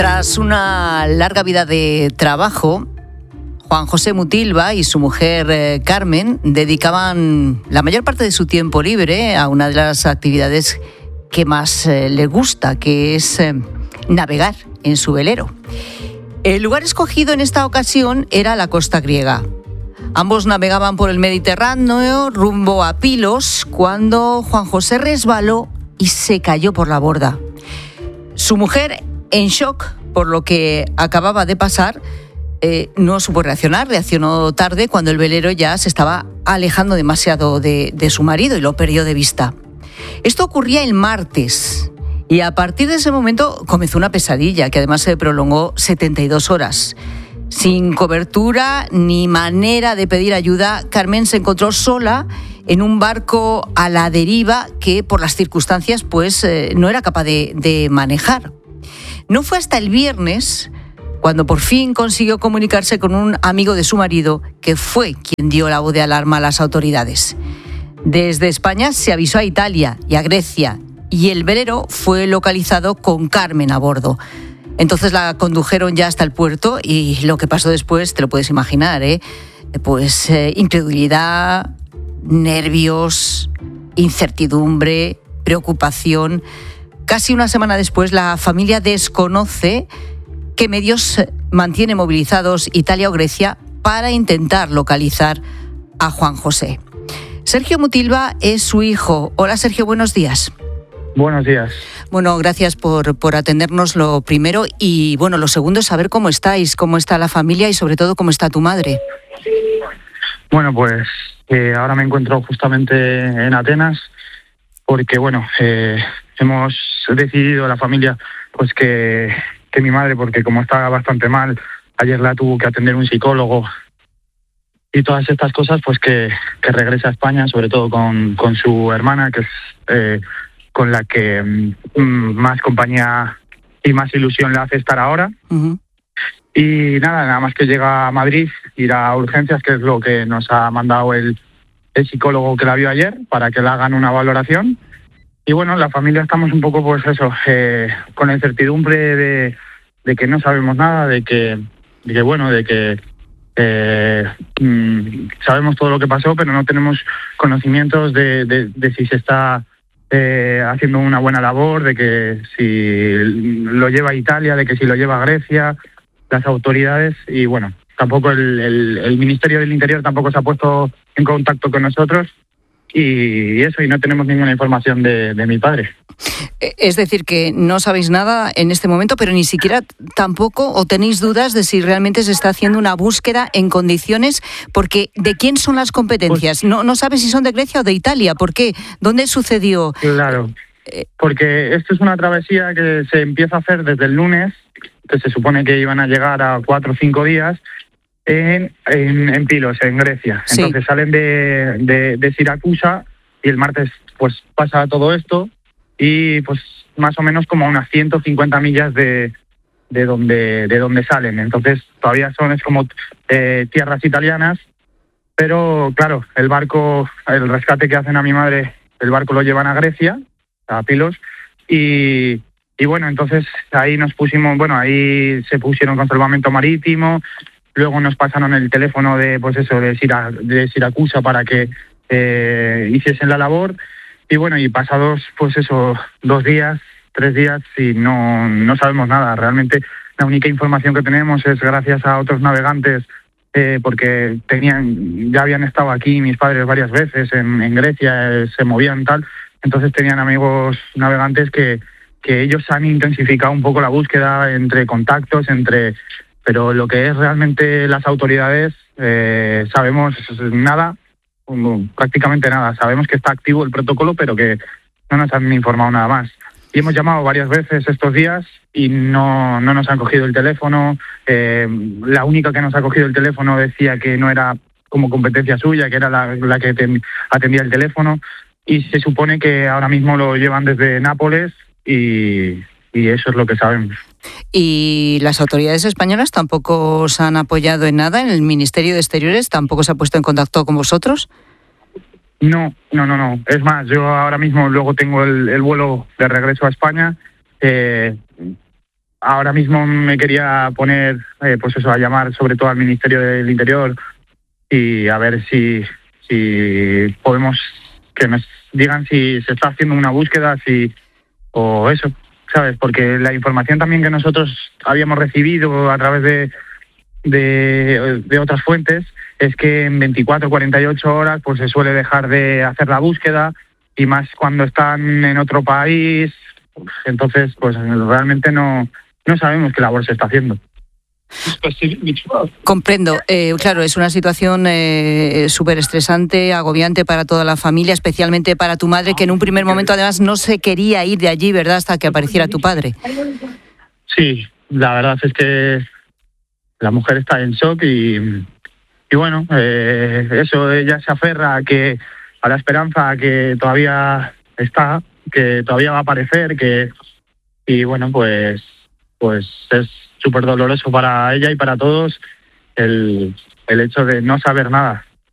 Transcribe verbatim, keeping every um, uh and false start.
Tras una larga vida de trabajo, Juan José Mutilva y su mujer eh, Carmen dedicaban la mayor parte de su tiempo libre a una de las actividades que más eh, le gusta, que es eh, navegar en su velero. El lugar escogido en esta ocasión era la costa griega. Ambos navegaban por el Mediterráneo rumbo a Pilos cuando Juan José resbaló y se cayó por la borda. Su mujer, en shock por lo que acababa de pasar, eh, no supo reaccionar, reaccionó tarde cuando el velero ya se estaba alejando demasiado de, de su marido y lo perdió de vista. Esto ocurría el martes y a partir de ese momento comenzó una pesadilla que además se prolongó setenta y dos horas. Sin cobertura ni manera de pedir ayuda, Carmen se encontró sola en un barco a la deriva que por las circunstancias pues eh, no era capaz de, de manejar. No fue hasta el viernes cuando por fin consiguió comunicarse con un amigo de su marido, que fue quien dio la voz de alarma a las autoridades. Desde España se avisó a Italia y a Grecia y el velero fue localizado con Carmen a bordo. Entonces la condujeron ya hasta el puerto y lo que pasó después te lo puedes imaginar, ¿eh? Pues eh, incredulidad, nervios, incertidumbre, preocupación. Casi una semana después, la familia desconoce qué medios mantiene movilizados Italia o Grecia para intentar localizar a Juan José. Sergio Mutilva es su hijo. Hola, Sergio, buenos días. Buenos días. Bueno, gracias por, por atendernos lo primero y, bueno, lo segundo es saber cómo estáis, cómo está la familia y, sobre todo, cómo está tu madre. Bueno, pues eh, ahora me encuentro justamente en Atenas porque, bueno, eh, hemos decidido la familia pues que, que mi madre, porque como está bastante mal, ayer la tuvo que atender un psicólogo y todas estas cosas, pues que, que regrese a España, sobre todo con, con su hermana, que es eh, con la que mm, más compañía y más ilusión le hace estar ahora. Uh-huh. Y nada, nada más que llega a Madrid, ir a urgencias, que es lo que nos ha mandado el, el psicólogo que la vio ayer, para que le hagan una valoración. Y bueno, la familia estamos un poco, pues eso, eh, con la incertidumbre de, de que no sabemos nada, de que, de que bueno, de que eh, mmm, sabemos todo lo que pasó, pero no tenemos conocimientos de, de, de si se está eh, haciendo una buena labor, de que si lo lleva a Italia, de que si lo lleva a Grecia, las autoridades. Y bueno, tampoco el, el, el Ministerio del Interior tampoco se ha puesto en contacto con nosotros. Y eso, y no tenemos ninguna información de, de mi padre. Es decir, que no sabéis nada en este momento, pero ni siquiera tampoco o tenéis dudas de si realmente se está haciendo una búsqueda en condiciones, porque ¿de quién son las competencias? Pues, no, no sabes si son de Grecia o de Italia. ¿Por qué? ¿Dónde sucedió? Claro, porque esto es una travesía que se empieza a hacer desde el lunes, que se supone que iban a llegar a cuatro o cinco días, En, en, en Pilos, en Grecia. Sí. Entonces salen de, de, de Siracusa y el martes pues pasa todo esto y pues más o menos como a unas ciento cincuenta millas de, de, donde, de donde salen. Entonces todavía son es como eh, tierras italianas, pero claro, el barco, el rescate que hacen a mi madre, el barco lo llevan a Grecia, a Pilos, y... Y bueno, entonces ahí nos pusimos, bueno, ahí se pusieron con salvamento marítimo. Luego nos pasaron el teléfono de, pues eso, de, Sira, de Siracusa para que eh, hiciesen la labor. Y bueno, y pasados, pues eso, dos días, tres días, y no, no sabemos nada. Realmente la única información que tenemos es gracias a otros navegantes, eh, porque tenían, ya habían estado aquí mis padres varias veces en, en Grecia, eh, se movían tal. Entonces tenían amigos navegantes que, que ellos han intensificado un poco la búsqueda entre contactos, entre... Pero lo que es realmente las autoridades, eh, sabemos nada, prácticamente nada. Sabemos que está activo el protocolo, pero que no nos han informado nada más. Y hemos llamado varias veces estos días y no, no nos han cogido el teléfono. Eh, la única que nos ha cogido el teléfono decía que no era como competencia suya, que era la, la que ten, atendía el teléfono. Y se supone que ahora mismo lo llevan desde Nápoles y, y eso es lo que sabemos. ¿Y las autoridades españolas tampoco os han apoyado en nada? ¿En el Ministerio de Exteriores tampoco se ha puesto en contacto con vosotros? No, no, no, no. Es más, yo ahora mismo luego tengo el, el vuelo de regreso a España. Eh, ahora mismo me quería poner, eh, pues eso, a llamar sobre todo al Ministerio del Interior y a ver si, si podemos, que nos digan si se está haciendo una búsqueda, si o eso, ¿sabes? Porque la información también que nosotros habíamos recibido a través de, de, de otras fuentes es que en veinticuatro, cuarenta y ocho horas pues se suele dejar de hacer la búsqueda, y más cuando están en otro país. Entonces, pues realmente no, no sabemos qué labor se está haciendo. Comprendo. Eh, claro, es una situación eh, súper estresante, agobiante para toda la familia, especialmente para tu madre, que en un primer momento además no se quería ir de allí, ¿verdad?, hasta que apareciera tu padre. Sí, la verdad es que la mujer está en shock y, y bueno, eh, eso, ella se aferra a, que, a la esperanza a que todavía está, que todavía va a aparecer, que y bueno, pues, pues es súper doloroso para ella y para todos el, el hecho de no saber nada.